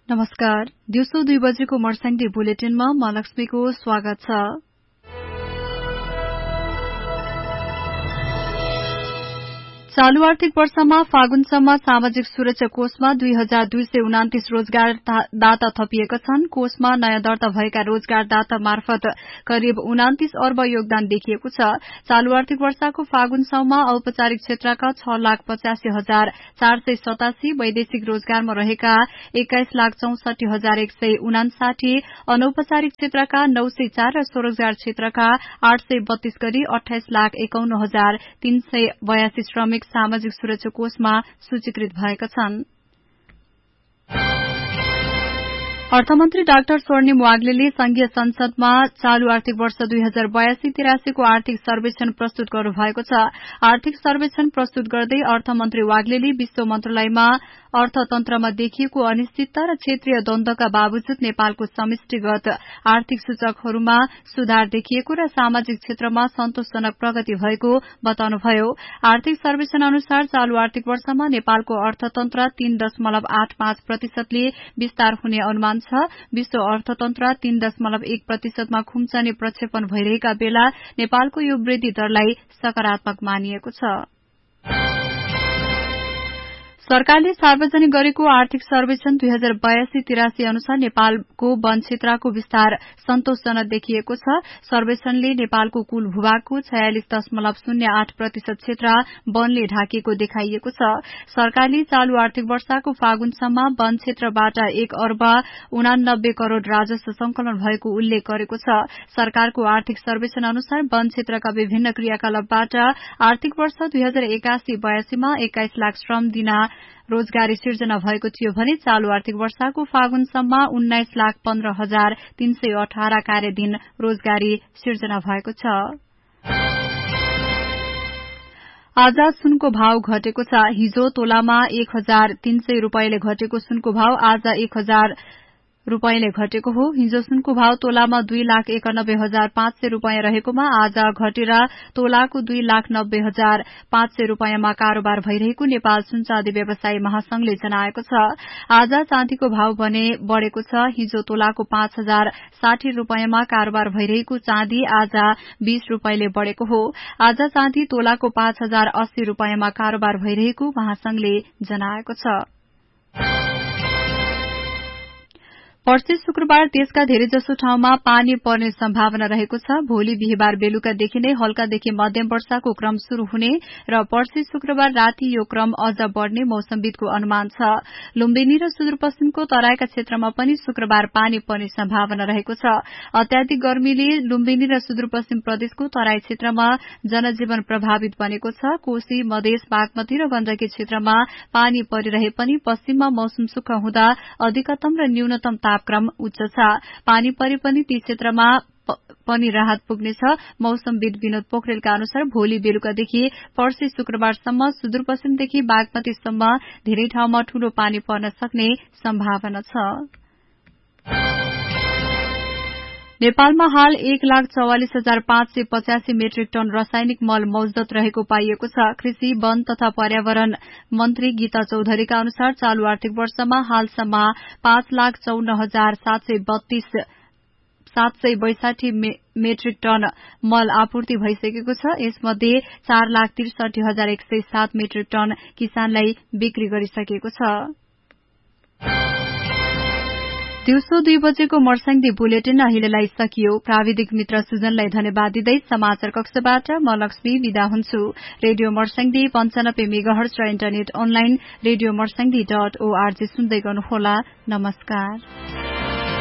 नमस्कार। दिउँसो 2 बजेको मर्स्याङ्दी बुलेटिनमा म लक्ष्मीको स्वागत छ। चालू आर्थिक वर्षमा फागुनसम्म सामाजिक सुरक्षा कोषमा 2229 रोजगारदाता थपिएका छन्। कोषमा नयाँ दर्ता भएका रोजगारदाता मार्फत करिब 29 अर्ब योगदान देखिएको छ। चालू आर्थिक वर्षको फागुनसम्म औपचारिक क्षेत्रका 6,85,487, वैदेशिक रोजगारमा रहेका 21,64,159, अनौपचारिक क्षेत्रका 904 र स्वरोजगार क्षेत्रका 832 गरी 28,51,382 श्रमिक सामाजिक सुरक्षा कोषमा सूचीकृत भएका छन्। अर्थमन्त्री डाक्टर स्वर्णिम वाग्लेले संघीय संसदमा चालू आर्थिक वर्ष 2082-83 को आर्थिक सर्वेक्षण प्रस्तुत गर्नुभएको छ। आर्थिक सर्वेक्षण प्रस्तुत गर्दै अर्थमन्त्री वाग्लेले विश्व मन्त्रालयमा अर्थतन्त्रमा देखिएको अनिश्चितता र क्षेत्रीय द्वन्द्वका बावजुद नेपालको समष्टिगत आर्थिक सूचकहरूमा सुधार देखिएको र सामाजिक क्षेत्रमा सन्तोषजनक प्रगति भएको बताउनुभयो। आर्थिक सर्वेक्षण अनुसार चालू आर्थिक वर्षमा नेपालको अर्थतन्त्र 3.85% ले विस्तार हुने अनुमान छ। विश्व अर्थतन्त्र 3.1% मा खुम्चने प्रक्षेपण भइरहेका बेला नेपालको यो वृद्धि दरलाई सकारात्मक मानिएको छ। सरकारले सार्वजनिक गरेको आर्थिक सर्वेक्षण 2082-83 अनुसार नेपालको वन क्षेत्रको विस्तार सन्तोषजनक देखिएको छ। सर्वेक्षणले नेपालको कुल भूभागको 46.08% क्षेत्र वनले ढाकिएको देखाइएको छ। सरकारले चालू आर्थिक वर्षको फागुनसम्म वन क्षेत्रबाट 1 अर्ब 89 करोड़ राजस्व संकलन भएको उल्लेख गरेको छ। सरकारको आर्थिक सर्वेक्षण अनुसार वन क्षेत्रका विभिन्न क्रियाकलापबाट आर्थिक वर्ष 2081-82 मा 21 लाख श्रम दिना रोजगारी सिर्जना भएको थियो भने चालू आर्थिक वर्षको फागुनसम्म 19,15,318 कार्यदिन रोजगारी सिर्जना भएको छ। आज सुनको भाव घटेको छ। हिजो तोलामा 1,300 रूपैयाँले घटेको सुनको भाव आज 1,000 रूपैयाँले घटेको हो। हिजो सुनको भाव तोलामा 2,91,500 रूपैयाँ रहेकोमा आज घटेर तोलाको 2,90,500 रूपैयाँमा कारोबार भइरहेको नेपाल सुनचाँदी व्यवसायी महासंघले जनाएको छ। आज चाँदीको भाव भने बढ़ेको छ। हिजो तोलाको 5,060 रूपैयाँमा कारोबार भइरहेको चाँदी आज 20 रूपैयाँले बढ़ेको हो। आज चाँदी तोलाको 5,080 रूपैयाँमा कारोबार भइरहेको महासंघले जनाएको छ। पर्सि शुक्रबार देशका धेरैजसो ठाउँमा पानी पर्ने सम्भावना रहेको छ। भोलि बिहीबार बेलुकादेखि नै हल्कादेखि मध्यम वर्षाको क्रम शुरू हुने र पर्सि शुक्रबार राति यो क्रम अझ बढ़ने मौसमविदको अनुमान छ। लुम्बिनी र सुदूरपश्चिमको तराईका क्षेत्रमा पनि शुक्रबार पानी पर्ने सम्भावना रहेको छ। अत्याधिक गर्मीले लुम्बिनी र सुदूरपश्चिम प्रदेशको तराई क्षेत्रमा जनजीवन प्रभावित बनेको छ। कोशी, मधेस, बागमती र गण्डकी क्षेत्रमा पानी परिरहे पनि पश्चिममा मौसम सुक्खा हुँदा अधिकतम र न्यूनतम तापक्रम उच्च छ। पानी परे पनि ती क्षेत्रमा पनि राहत पुग्नेछ। मौसमविद विनोद पोखरेलका अनुसार भोलि बेलुकादेखि पर्सि शुक्रबारसम्म सुदूरपश्चिमदेखि बागमतीसम्म धेरै ठाउँमा ठूलो पानी पर्न सक्ने सम्भावना छ। नेपालमा हाल 1,44,585 मेट्रिक टन रासायनिक मल मौजूद रहेको पाइएको छ। कृषि, वन तथा पर्यावरण मन्त्री गीता चौधरीका अनुसार चालू आर्थिक वर्षमा हालसम्म 5,14,762 मेट्रिक टन मल आपूर्ति भइसकेको छ। यसमध्ये 4,63,107 मेट्रिक टन किसानलाई बिक्री गरिसकेको छ। दिउँसो 2 बजेको मर्स्याङ्दी बुलेटिन अहिलेलाई सकियो। प्राविधिक मित्र सुजनलाई धन्यवाद दिँदै समाचार कक्षबाट म लक्ष्मी विदा हुन्छु। रेडियो मर्स्याङ्दी 95 मेगाहर्ज र इन्टरनेट अनलाइन रेडियो मर्स्याङ्दी.org सुन्दै गर्नुहोला। नमस्कार।